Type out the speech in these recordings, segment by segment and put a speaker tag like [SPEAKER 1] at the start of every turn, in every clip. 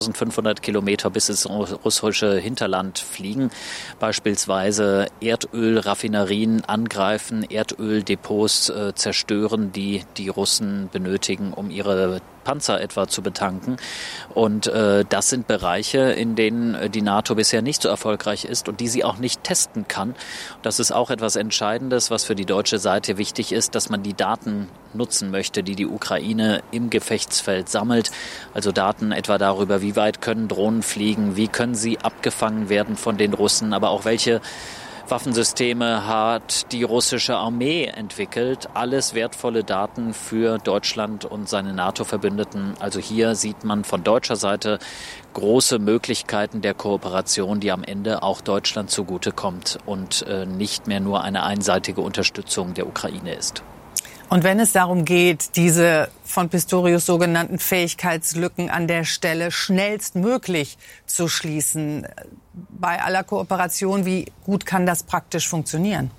[SPEAKER 1] 1500 Kilometer bis ins russische Hinterland fliegen, beispielsweise Erdölraffinerien angreifen, Erdöldepots zerstören, die die Russen benötigen, um ihre Panzer etwa zu betanken. Und das sind Bereiche, in denen die NATO bisher nicht so erfolgreich ist und die sie auch nicht testen kann. Das ist auch etwas Entscheidendes, was für die deutsche Seite wichtig ist, dass man die Daten nutzen möchte, die die Ukraine im Gefechtsfeld sammelt. Also Daten etwa darüber, wie weit können Drohnen fliegen, wie können sie abgefangen werden von den Russen, aber auch welche Waffensysteme hat die russische Armee entwickelt. Alles wertvolle Daten für Deutschland und seine NATO-Verbündeten. Also hier sieht man von deutscher Seite große Möglichkeiten der Kooperation, die am Ende auch Deutschland zugutekommt und nicht mehr nur eine einseitige Unterstützung der Ukraine ist.
[SPEAKER 2] Und wenn es darum geht, diese von Pistorius sogenannten Fähigkeitslücken an der Stelle schnellstmöglich zu schließen, bei aller Kooperation, wie gut kann das praktisch funktionieren?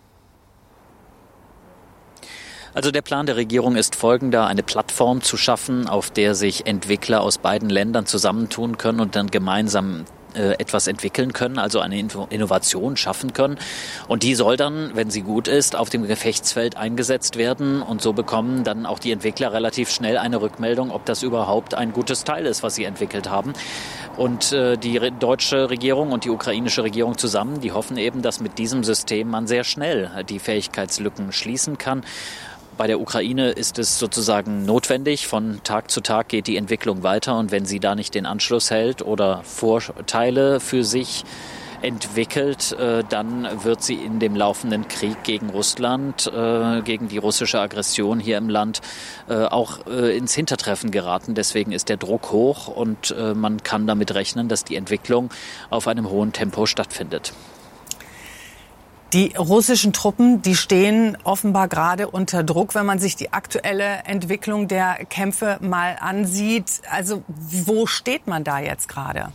[SPEAKER 1] Also der Plan der Regierung ist folgender: eine Plattform zu schaffen, auf der sich Entwickler aus beiden Ländern zusammentun können und dann gemeinsam etwas entwickeln können, also eine Innovation schaffen können. Und die soll dann, wenn sie gut ist, auf dem Gefechtsfeld eingesetzt werden. Und so bekommen dann auch die Entwickler relativ schnell eine Rückmeldung, ob das überhaupt ein gutes Teil ist, was sie entwickelt haben. Und die deutsche Regierung und die ukrainische Regierung zusammen, die hoffen eben, dass mit diesem System man sehr schnell die Fähigkeitslücken schließen kann. Bei der Ukraine ist es sozusagen notwendig. Von Tag zu Tag geht die Entwicklung weiter. Und wenn sie da nicht den Anschluss hält oder Vorteile für sich entwickelt, dann wird sie in dem laufenden Krieg gegen Russland, gegen die russische Aggression hier im Land auch ins Hintertreffen geraten. Deswegen ist der Druck hoch und man kann damit rechnen, dass die Entwicklung auf einem hohen Tempo stattfindet.
[SPEAKER 2] Die russischen Truppen, die stehen offenbar gerade unter Druck, wenn man sich die aktuelle Entwicklung der Kämpfe mal ansieht. Also wo steht man da jetzt gerade?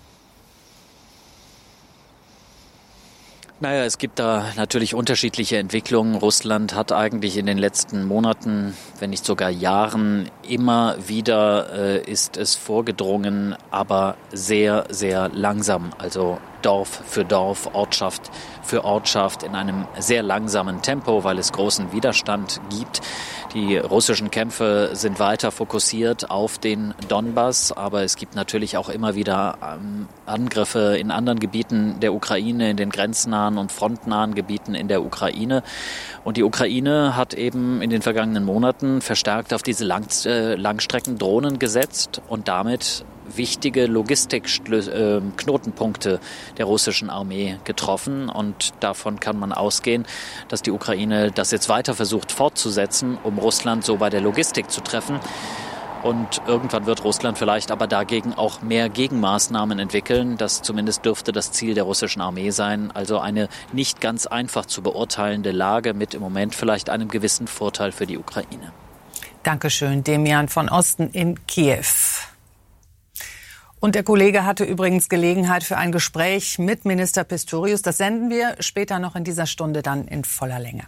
[SPEAKER 1] Naja, es gibt da natürlich unterschiedliche Entwicklungen. Russland hat eigentlich in den letzten Monaten, wenn nicht sogar Jahren, immer wieder ist es vorgedrungen, aber sehr, sehr langsam. Also Dorf für Dorf, Ortschaft für Ortschaft in einem sehr langsamen Tempo, weil es großen Widerstand gibt. Die russischen Kämpfe sind weiter fokussiert auf den Donbass, aber es gibt natürlich auch immer wieder Angriffe in anderen Gebieten der Ukraine, in den grenznahen und frontnahen Gebieten in der Ukraine. Und die Ukraine hat eben in den vergangenen Monaten verstärkt auf diese Langstreckendrohnen gesetzt und damit wichtige Logistikknotenpunkte der russischen Armee getroffen. Und davon kann man ausgehen, dass die Ukraine das jetzt weiter versucht fortzusetzen, um Russland so bei der Logistik zu treffen. Und irgendwann wird Russland vielleicht aber dagegen auch mehr Gegenmaßnahmen entwickeln. Das zumindest dürfte das Ziel der russischen Armee sein. Also eine nicht ganz einfach zu beurteilende Lage mit im Moment vielleicht einem gewissen Vorteil für die Ukraine.
[SPEAKER 2] Dankeschön, Demian von Osten in Kiew. Und der Kollege hatte übrigens Gelegenheit für ein Gespräch mit Minister Pistorius. Das senden wir später noch in dieser Stunde dann in voller Länge.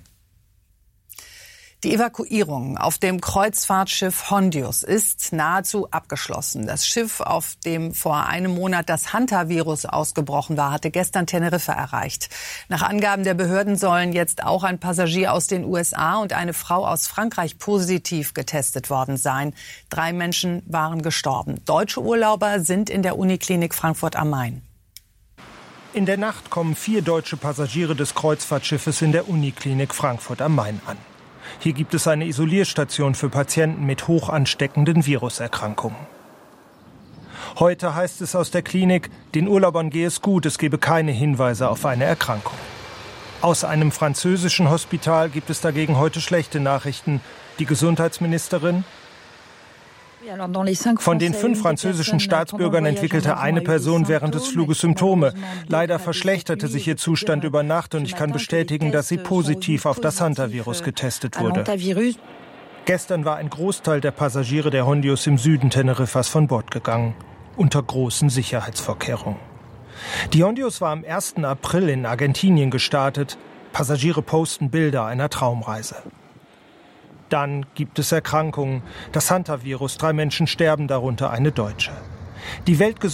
[SPEAKER 2] Die Evakuierung auf dem Kreuzfahrtschiff Hondius ist nahezu abgeschlossen. Das Schiff, auf dem vor einem Monat das Hantavirus ausgebrochen war, hatte gestern Teneriffa erreicht. Nach Angaben der Behörden sollen jetzt auch ein Passagier aus den USA und eine Frau aus Frankreich positiv getestet worden sein. 3 Menschen waren gestorben. Deutsche Urlauber sind in der Uniklinik Frankfurt am Main.
[SPEAKER 3] In der Nacht kommen 4 deutsche Passagiere des Kreuzfahrtschiffes in der Uniklinik Frankfurt am Main an. Hier gibt es eine Isolierstation für Patienten mit hoch ansteckenden Viruserkrankungen. Heute heißt es aus der Klinik, den Urlaubern gehe es gut, es gebe keine Hinweise auf eine Erkrankung. Aus einem französischen Hospital gibt es dagegen heute schlechte Nachrichten. Die Gesundheitsministerin: Von den 5 französischen Staatsbürgern entwickelte eine Person während des Fluges Symptome. Leider verschlechterte sich ihr Zustand über Nacht und ich kann bestätigen, dass sie positiv auf das Hantavirus getestet wurde. Gestern war ein Großteil der Passagiere der Hondius im Süden Teneriffas von Bord gegangen, unter großen Sicherheitsvorkehrungen. Die Hondius war am 1. April in Argentinien gestartet. Passagiere posten Bilder einer Traumreise. Dann gibt es Erkrankungen. Das Hantavirus, 3 Menschen sterben, darunter eine Deutsche. Die